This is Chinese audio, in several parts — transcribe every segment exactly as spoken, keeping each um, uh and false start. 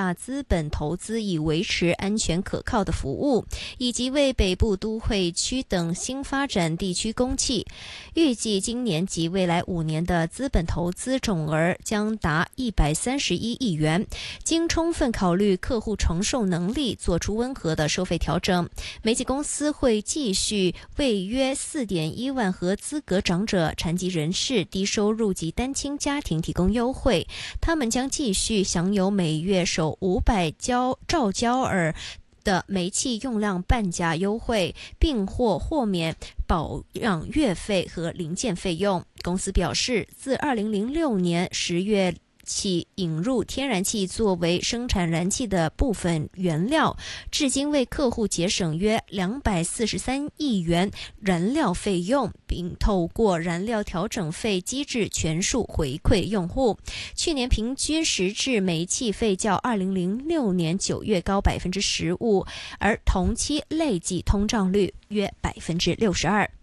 大资本投资，以维持安全可靠的服务，以及为北部都会区等新发展地区供气。预计今年及未来五年的资本投资总额将达一百三十一亿元，经充分考虑客户承受能力，做出温和的收费调整。美企公司会继续为约 四点一万合资格长者、残疾人士、低收入及单亲家庭提供优惠，他们将继续享有每月首五百焦兆焦耳的煤气用量半价优惠，并或豁免保养月费和零件费用。公司表示，自二零零六年十月起引入天然气作为生产燃气的部分原料，至今为客户节省约两百四十三亿元燃料费用，并透过燃料调整费机制全数回馈用户。去年平均实质煤气费较二零零六年九月高 百分之十五， 而同期累计通胀率约 百分之六十二。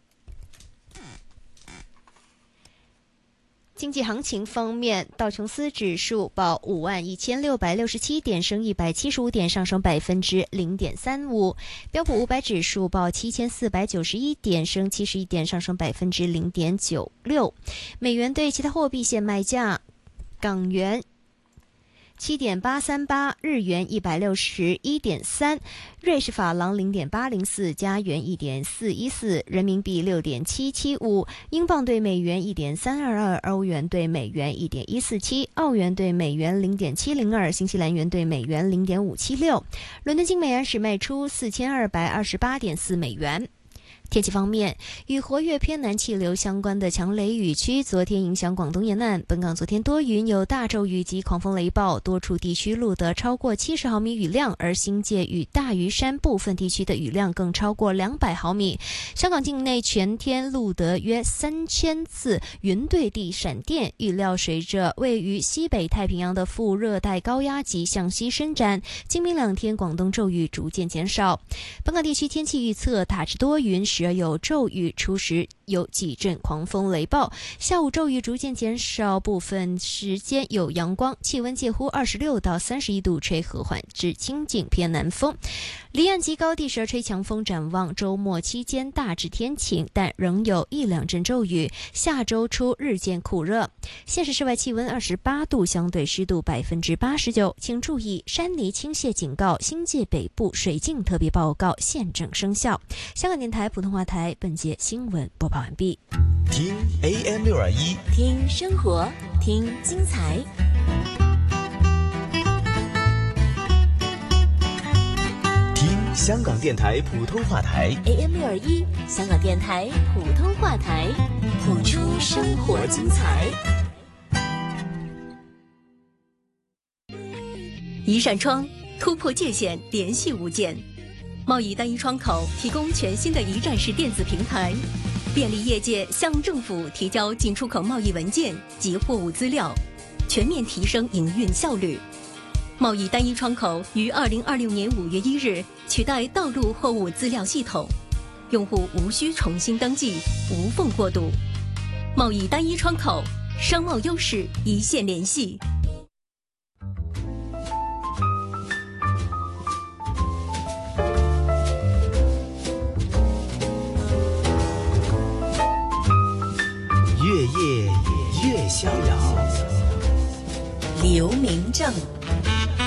经济行情方面，道琼斯指数报五万一千六百六十七点，升一百七十五点，上升百分之零点三五。标普五百指数报七千四百九十一点，升七十一点，上升百分之零点九六。美元对其他货币现卖价：港元七点八三八，日元一百六十一点三，瑞士法郎零点八零四，加元一点四一四，人民币六点七七五，英镑对美元一点三二二，欧元对美元一点一四七，澳元对美元零点七零二，新西兰元对美元零点五七六。伦敦金每安士卖出四千二百二十八点四美元。天气方面，与活跃偏南气流相关的强雷雨区昨天影响广东沿岸，本港昨天多云，有大骤雨及狂风雷暴，多处地区录得超过七十毫米雨量，而新界与大屿山部分地区的雨量更超过两百毫米。香港境内全天录得约三千次云对地闪电，预料随着位于西北太平洋的副热带高压脊向西伸展，今明两天广东骤雨逐渐减少。本港地区天气预测大致多云，时而有骤雨，初时有几阵狂风雷暴，下午骤雨逐渐减少，部分时间有阳光，气温介乎二十六到三十一度，吹和缓至清劲偏南风。离岸及高地时而吹强风，展望周末期间大致天晴，但仍有一两阵骤雨，下周初日渐酷热。现时室外气温二十八度，相对湿度百分之八十九，请注意山泥倾泻警告、新界北部水浸特别报告现正生效。香港电台普通话台本节新闻播报完毕。 听 A M 六二一， 听生活，听精彩。 听香港电台普通话台 A M 六二一，香港电台普通话台，谱出生活精彩。一扇窗突破界限，联系物件。贸易单一窗口提供全新的一站式电子平台，便利业界向政府提交进出口贸易文件及货物资料，全面提升营运效率。贸易单一窗口于二零二六年五月一日取代道路货物资料系统，用户无需重新登记，无缝过渡。贸易单一窗口，商贸优势一线联系。 越夜越逍遥， 刘明正。